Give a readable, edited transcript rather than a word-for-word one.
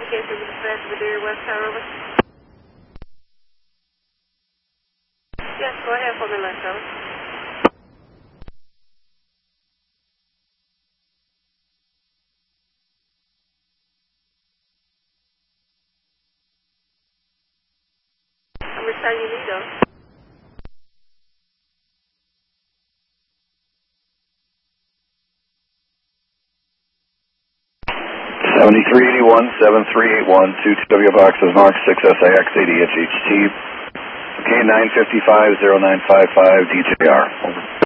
communication with the Belvedere West Tower, over. Yes, go ahead for me, let's go. How much time you need, though? 7381, 7381, 22W boxes marked 6SIX 80HHT, K9550955 DJR. Over.